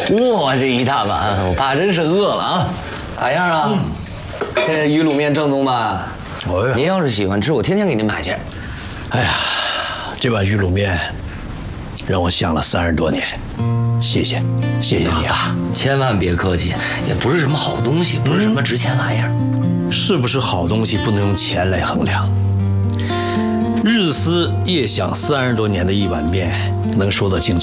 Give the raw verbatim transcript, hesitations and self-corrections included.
哇，这一大碗，我爸真是饿了啊！咋样啊？嗯、这鱼卤面正宗吧？哦呀！您要是喜欢吃，我天天给您买去。 哎呀，这碗鱼卤面让我想了三十多年，谢谢，谢谢你啊！ 千万别客气，也不是什么好东西，不是什么值钱玩意儿。 嗯、是不是好东西不能用钱来衡量？日思夜想三十多年的一碗面，能说得清